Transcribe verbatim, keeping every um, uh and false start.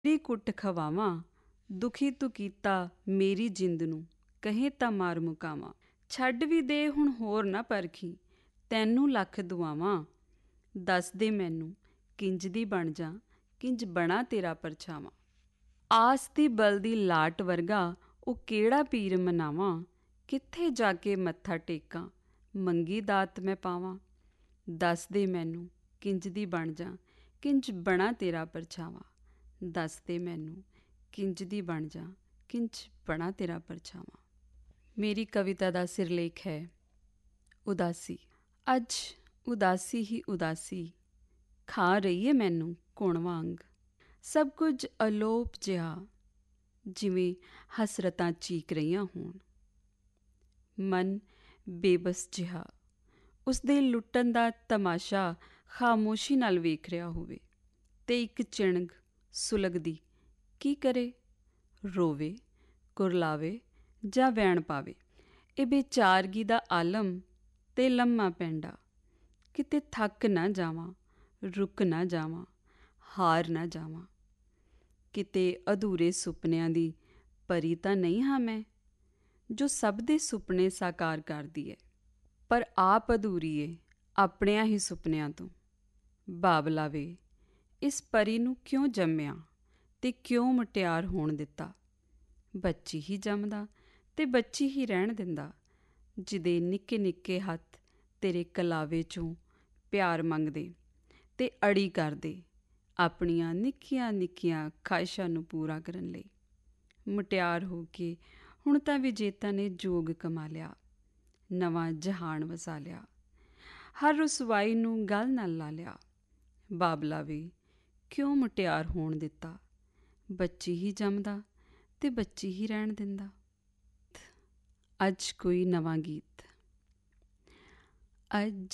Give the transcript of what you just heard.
ਰੀ ਕੁੱਟ ਖਵਾਵਾਂ, ਦੁਖੀ ਤੂੰ ਕੀਤਾ ਮੇਰੀ ਜਿੰਦ ਨੂੰ, ਕਹੇ ਤਾਂ ਮਾਰ ਮੁਕਾਵਾਂ। ਛੱਡ ਵੀ ਦੇ ਹੁਣ ਹੋਰ ਨਾ ਪਰਖੀ, ਤੈਨੂੰ ਲੱਖ ਦੁਆਵਾਂ। ਦੱਸ ਦੇ ਮੈਨੂੰ ਕਿੰਜ ਦੀ ਬਣ ਜਾ, ਕਿੰਜ ਬਣਾ ਤੇਰਾ ਪਰਛਾਵਾਂ। ਆਸ ਦੀ ਬਲਦੀ ਲਾਟ ਵਰਗਾ ਉਹ ਕਿਹੜਾ ਪੀਰ ਮਨਾਵਾਂ, ਕਿੱਥੇ ਜਾ ਕੇ ਮੱਥਾ ਟੇਕਾਂ, ਮੰਗੀ ਦਾਤ ਮੈਂ ਪਾਵਾਂ। ਦੱਸ ਦੇ ਮੈਨੂੰ ਕਿੰਜ ਦੀ ਬਣ ਜਾ, ਕਿੰਜ ਬਣਾ ਤੇਰਾ ਪਰਛਾਵਾਂ। ਦੱਸ ਦੇ ਮੈਨੂੰ ਕਿੰਜ ਦੀ ਬਣ ਜਾ, ਕਿੰਜ ਬਣਾ ਤੇਰਾ ਪਰਛਾਵਾਂ। ਮੇਰੀ ਕਵਿਤਾ ਦਾ ਸਿਰਲੇਖ ਹੈ ਉਦਾਸੀ। ਅੱਜ ਉਦਾਸੀ ਹੀ ਉਦਾਸੀ ਖਾ ਰਹੀ ਹੈ ਮੈਨੂੰ ਘੁਣ ਵਾਂਗ। ਸਭ ਕੁਝ ਅਲੋਪ ਜਿਹਾ, ਜਿਵੇਂ ਹਸਰਤਾਂ ਚੀਕ ਰਹੀਆਂ ਹੋਣ। ਮਨ ਬੇਬਸ ਜਿਹਾ, ਉਸਦੇ ਲੁੱਟਣ ਦਾ ਤਮਾਸ਼ਾ ਖਾਮੋਸ਼ੀ ਨਾਲ ਵੇਖ ਰਿਹਾ ਹੋਵੇ, ਅਤੇ ਇੱਕ ਚਿਣਗ ਸੁਲਗਦੀ ਕੀ ਕਰੇ, ਰੋਵੇ, ਕੁਰਲਾਵੇ ਜਾਂ ਵੈਣ ਪਾਵੇ। ਇਹ ਬੇਚਾਰਗੀ ਦਾ ਆਲਮ ਅਤੇ ਲੰਮਾ ਪੈਂਡਾ। ਕਿਤੇ ਥੱਕ ਨਾ ਜਾਵਾਂ, ਰੁਕ ਨਾ ਜਾਵਾਂ, ਹਾਰ ਨਾ ਜਾਵਾਂ। ਕਿਤੇ ਅਧੂਰੇ ਸੁਪਨਿਆਂ ਦੀ ਪਰੀ ਤਾਂ ਨਹੀਂ ਹਾਂ ਮੈਂ, ਜੋ ਸਭ ਦੇ ਸੁਪਨੇ ਸਾਕਾਰ ਕਰਦੀ ਹੈ, ਪਰ ਆਪ ਅਧੂਰੀ ਏ ਆਪਣਿਆਂ ਹੀ ਸੁਪਨਿਆਂ ਤੋਂ। ਬਾਬਲਾ ਵੇ, ਇਸ ਪਰੀ ਨੂੰ ਕਿਉਂ ਜੰਮਿਆ ਅਤੇ ਕਿਉਂ ਮੁਟਿਆਰ ਹੋਣ ਦਿੱਤਾ। ਬੱਚੀ ਹੀ ਜੰਮਦਾ ਅਤੇ ਬੱਚੀ ਹੀ ਰਹਿਣ ਦਿੰਦਾ, ਜਿਹਦੇ ਨਿੱਕੇ ਨਿੱਕੇ ਹੱਥ ਤੇਰੇ ਕਲਾਵੇ 'ਚੋਂ ਪਿਆਰ ਮੰਗਦੇ ਅਤੇ ਅੜੀ ਕਰਦੇ ਆਪਣੀਆਂ ਨਿੱਕੀਆਂ ਨਿੱਕੀਆਂ ਖਾਹਿਸ਼ਾਂ ਨੂੰ ਪੂਰਾ ਕਰਨ ਲਈ। ਮੁਟਿਆਰ ਹੋ ਕੇ ਹੁਣ ਤਾਂ ਵਿਜੇਤਾ ਨੇ ਜੋਗ ਕਮਾ ਲਿਆ, ਨਵਾਂ ਜਹਾਨ ਵਸਾ ਲਿਆ, ਹਰ ਰੁਸਵਾਈ ਨੂੰ ਗਲ ਨਾਲ ਲਾ ਲਿਆ। ਬਾਬਲਾ ਵੇ, ਕਿਉਂ ਮੁਟਿਆਰ ਹੋਣ ਦਿੱਤਾ, ਬੱਚੀ ਹੀ ਜੰਮਦਾ ਅਤੇ ਬੱਚੀ ਹੀ ਰਹਿਣ ਦਿੰਦਾ। ਅੱਜ ਕੋਈ ਨਵਾਂ ਗੀਤ। ਅੱਜ